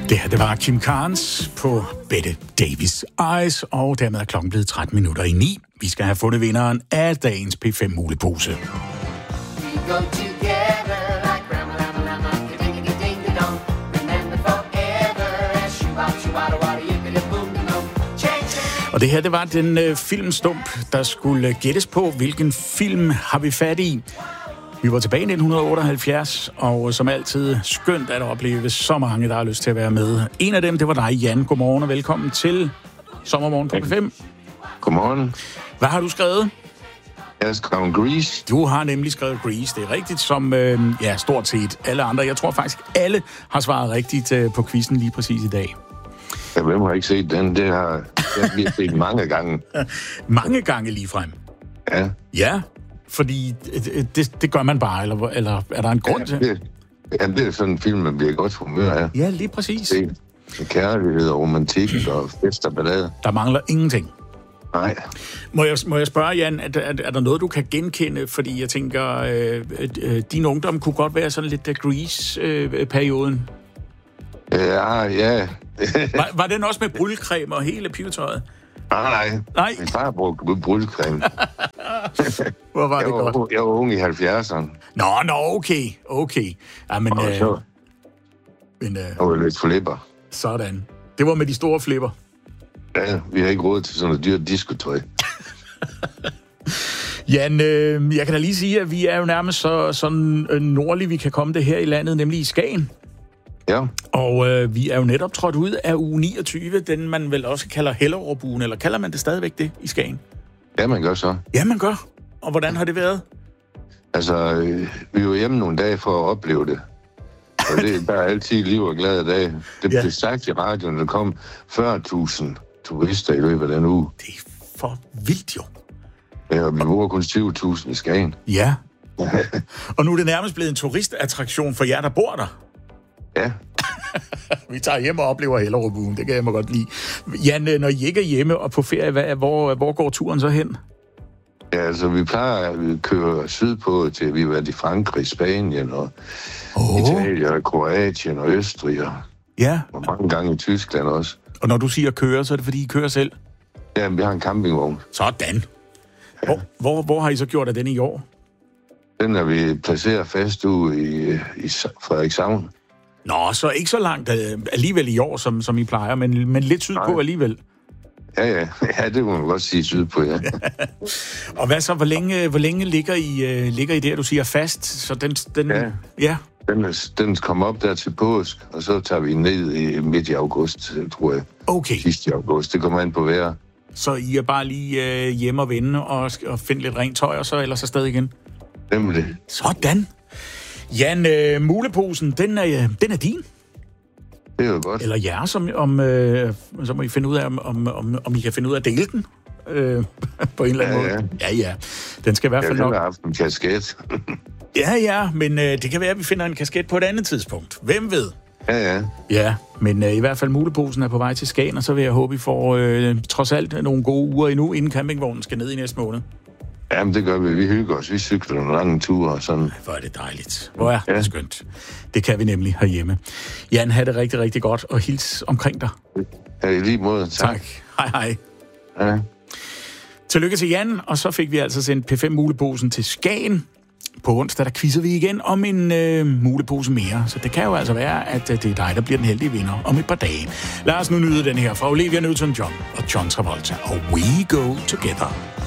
Det her, det var Kim Carnes på Bette Davis Eyes, og dermed er klokken blevet 9:13. Vi skal have fundet vinderen af dagens P5-mulepose. Og det her, det var den filmstump, der skulle gættes på, hvilken film har vi fat i. Vi var tilbage i 1978, og som altid skønt at opleve så mange, der har lyst til at være med. En af dem, det var dig, Jan. Godmorgen og velkommen til Sommermorgen på P5. Godmorgen. Hvad har du skrevet? Jeg har skrevet Grease. Du har nemlig skrevet Grease. Det er rigtigt som, stort set alle andre. Jeg tror faktisk, alle har svaret rigtigt på quizzen lige præcis i dag. Ja, hvem har ikke set den? Det har vi set mange gange. Mange gange ligefrem? Ja. Ja, fordi det gør man bare, eller er der en grund til? Det er sådan en film, man bliver godt humør af. Ja, lige præcis. Det er kærlighed og romantik og fest og ballade. Der mangler ingenting. Nej. Må jeg spørge, Jan, er der noget, du kan genkende? Fordi jeg tænker, din ungdom kunne godt være sådan lidt Grease-perioden. Ja. Var den også med bryllecreme og hele pivetøjet? Nej. Min far brugte bryllecreme. Hvor var det godt? Jeg var ung i 70'erne. Nå, okay. Ja, men... Jeg var lidt flipper. Sådan. Det var med de store flipper. Ja, vi har ikke råd til sådan noget dyrt diskotøj. Jan, jeg kan da lige sige, at vi er jo nærmest så nordlig, vi kan komme det her i landet, nemlig i Skagen. Ja. Og vi er jo netop trådt ud af uge 29, den man vel også kalder Hellerup-ugen, eller kalder man det stadigvæk det i Skagen? Ja, man gør så. Ja, man gør. Og hvordan har det været? Altså, vi var hjemme nogle dage for at opleve det. Og det er altid liv og glade dage. Det blev sagt i radioen, der kom 40.000 turister i løbet af den uge. Det er for vildt jo. Ja, og vi bor kun 20.000 i Skagen. Ja. Og nu er det nærmest blevet en turistattraktion for jer, der bor der. Ja. Vi tager hjem og oplever Hellerup-ugen, det kan jeg mig godt lide. Jan, når I ikke er hjemme og på ferie, hvor går turen så hen? Ja, altså vi plejer at køre sydpå til, vi har været i Frankrig, Spanien og Italien og Kroatien og Østrig og mange gange i Tyskland også. Og når du siger køre, så er det fordi I kører selv? Ja, vi har en campingvogn. Sådan. Ja. Hvor har I så gjort af den i år? Den er vi placeret fast ude i Frederikshavn. Nå, så ikke så langt alligevel i år, som I plejer, men lidt sydpå alligevel. Ja, det må man godt sige sydpå, ja. Og hvad så, hvor længe ligger I der, du siger fast? Så den kommer op der til påsk, og så tager vi ned i midt i august, tror jeg. Okay. Sidst i august, det kommer an på vejr. Så I er bare lige hjemme og vende og finde lidt rent tøj, og så ellers afsted igen? Nemlig. Sådan. Jan, muleposen, den er din. Det er jo godt. Eller jer, så må I finde ud af, om I kan finde ud af at dele den på en eller anden måde. Ja. Den skal i hvert fald nok... Jeg har haft en kasket. Ja, men det kan være, at vi finder en kasket på et andet tidspunkt. Hvem ved? Ja. Ja, men i hvert fald muleposen er på vej til Skagen, og så vil jeg håbe, I får trods alt nogle gode uger endnu, inden campingvognen skal ned i næste måned. Jamen, det gør vi. Vi hygger os. Vi cykler nogle lange ture og sådan. Hvor er det dejligt. Hvor er det skønt. Det kan vi nemlig herhjemme. Jan, have det rigtig, rigtig godt, og hils omkring dig. Ja, i lige måde. Tak. Hej. Ja. Tillykke til Jan, og så fik vi altså sendt P5-muleposen til Skagen. På onsdag, der quizzer vi igen om en mulepose mere. Så det kan jo altså være, at det er dig, der bliver den heldige vinder om et par dage. Lad os nu nyde den her fra Olivia Newton-John og John Travolta. Og We Go Together.